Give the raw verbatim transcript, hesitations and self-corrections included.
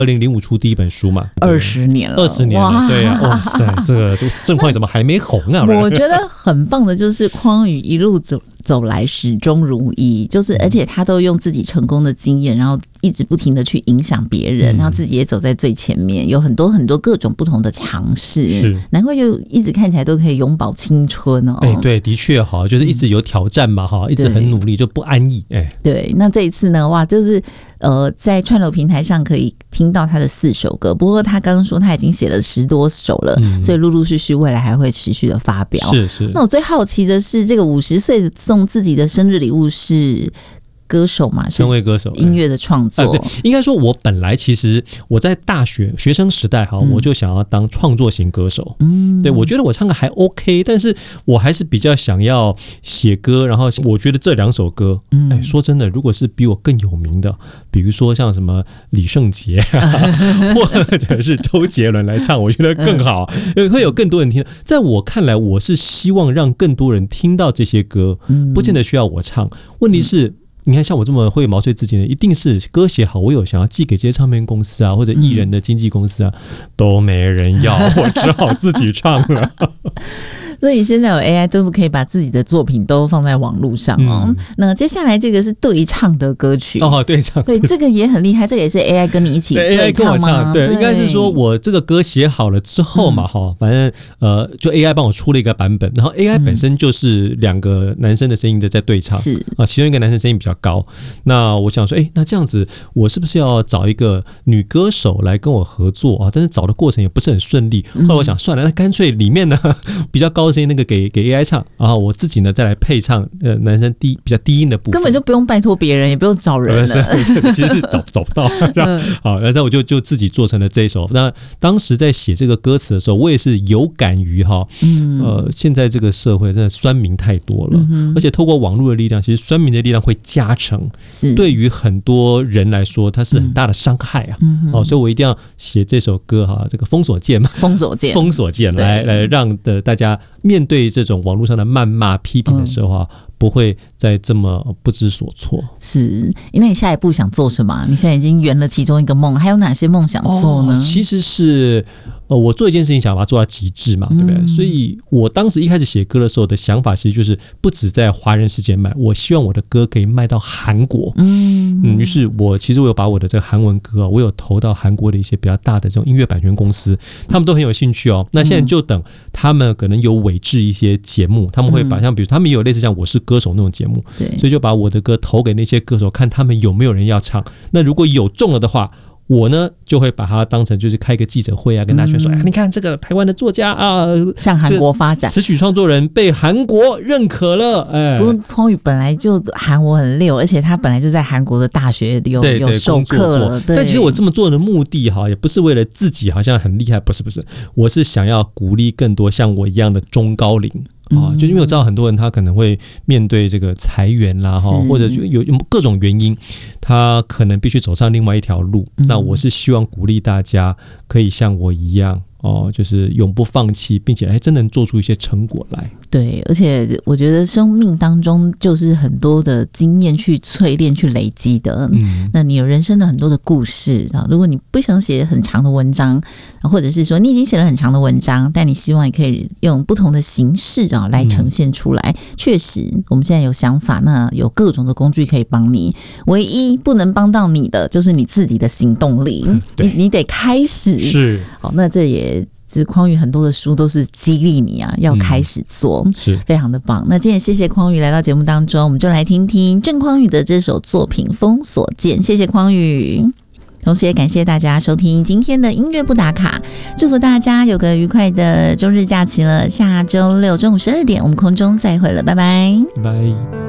二零零五出第一本书嘛， 二十年了， 二十年了，对啊，哇塞，这个郑匡宇怎么还没红啊？ 我觉得很棒的就是匡宇一路走走来始终如一，就是而且他都用自己成功的经验，然后一直不停的去影响别人，嗯、然后自己也走在最前面，有很多很多各种不同的尝试，难怪就一直看起来都可以永葆青春哦。 哎，对，的确哈，就是一直有挑战嘛哈，一直很努力就不安逸。哎， 对，那这一次呢，哇，就是呃，在串流平台上可以听到他的四首歌，不过他刚刚说他已经写了十多首了，嗯、所以陆陆续续未来还会持续的发表。 是是。 那我最好奇的是，这个五十岁送自己的生日礼物是歌手嘛？ 身为歌手， 音乐的创作、 呃，对，应该说，我本来其实我在大学学生时代哈，嗯、我就想要当创作型歌手。嗯，对，我觉得我唱的还 OK， 但是我还是比较想要写歌。然后我觉得这两首歌，嗯，哎，说真的，如果是比我更有名的，比如说像什么李圣杰、啊，或者是周杰伦来唱，我觉得更好，嗯、会有更多人听。在我看来，我是希望让更多人听到这些歌，不见得需要我唱。问题是。嗯你看，像我这么会毛遂自荐的，一定是歌写好，我有想要寄给这些唱片公司啊，或者艺人的经纪公司啊，嗯、都没人要，我只好自己唱了。 所以现在有 A I 都可以把自己的作品都放在网络上哦。嗯、那接下来这个是对唱的歌曲哦，对唱， 对，这个也很厉害，这个也是 A I 跟你一起对唱吗？ A I 跟我唱，对，对，应该是说我这个歌写好了之后嘛，哈、嗯，反正呃，就 A I 帮我出了一个版本，然后 A I 本身就是两个男生的声音的在对唱，是啊，其中一个男生声音比较高，那我想说，哎，那这样子我是不是要找一个女歌手来跟我合作啊？但是找的过程也不是很顺利，后来我想算了，那干脆里面呢比较高的声音那个给给 A I 唱，然后我自己呢再来配唱呃男生低比较低音的部分， 根本就不用拜托别人，也不用找人了， 其实是找找不到这样。好，然后我就就自己做成了这一首。那当时在写这个歌词的时候，我也是有感于哈，呃，现在这个社会真的酸民太多了，嗯、而且透过网络的力量，其实酸民的力量会加成，是对于很多人来说，它是很大的伤害啊。嗯、哦，所以我一定要写这首歌哈，这个封锁键嘛， 封锁键， 封锁键来来让的大家面对这种网络上的谩骂批评的时候啊。嗯不会再这么不知所措。是， 那你下一步想做什么？你现在已经圆了其中一个梦，还有哪些梦想做呢？ 哦、其实是呃，我做一件事情想把它做到极致嘛，对不对？嗯、所以我当时一开始写歌的时候的想法，其实就是不止在华人世界卖，我希望我的歌可以卖到韩国。嗯嗯，于是我其实我有把我的这个韩文歌、啊，我有投到韩国的一些比较大的这种音乐版权公司，他们都很有兴趣哦。那现在就等他们可能有委制一些节目，他们会把像比如他们也有类似像我是歌手那种节目，所以就把我的歌投给那些歌手，看他们有没有人要唱。那如果有中了的话，我呢就会把它当成就是开个记者会啊，跟大家说，嗯哎、你看这个台湾的作家啊， 向韩国发展， 词曲创作人被韩国认可了。哎， 不过匡宇本来就韩文很溜，而且他本来就在韩国的大学有对对有授课了。对， 但其实我这么做的目的哈，也不是为了自己好像很厉害，不是不是，我是想要鼓励更多像我一样的中高龄。啊，就因为我知道很多人他可能会面对这个裁员啦，哈，或者就有各种原因，他可能必须走上另外一条路。嗯、那我是希望鼓励大家可以像我一样。哦，就是永不放弃，并且还真能做出一些成果来。 对，而且我觉得生命当中就是很多的经验去淬炼、去累积的。嗯，那你有人生的很多的故事啊。如果你不想写很长的文章，或者是说你已经写了很长的文章，但你希望也可以用不同的形式啊来呈现出来。嗯、确实，我们现在有想法，那有各种的工具可以帮你。唯一不能帮到你的，就是你自己的行动力。嗯、你你得开始。 是。 好，那这也。其实匡宇很多的书都是激励你啊，要开始做，嗯、是非常的棒。那今天谢谢匡宇来到节目当中，我们就来听听郑匡宇的这首作品《封锁键》。谢谢匡宇，同时也感谢大家收听今天的音乐不打卡，祝福大家有个愉快的周日假期了。下周六中午十二点，我们空中再会了，拜拜， 拜拜。